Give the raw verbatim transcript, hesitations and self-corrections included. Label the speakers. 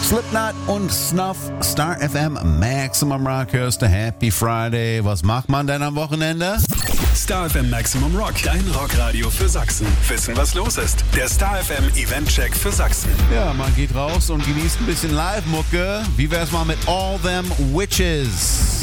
Speaker 1: Slipknot und Snuff, Star F M, Maximum Rock, hörst du Happy Friday. Was macht man denn am Wochenende?
Speaker 2: Star F M Maximum Rock, dein Rockradio für Sachsen. Wissen, was los ist? Der Star F M Event-Check für Sachsen.
Speaker 1: Ja, man geht raus und genießt ein bisschen Live-Mucke. Wie wär's mal mit All Them Witches?